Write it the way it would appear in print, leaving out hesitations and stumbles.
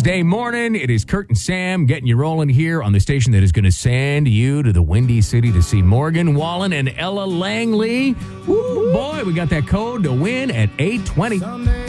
Wednesday morning. It is Kurt and Sam getting you rolling here on the station that is going to send you to the Windy City to see Morgan Wallen and Ella Langley. Woo, boy, we got that code to win at 8:20.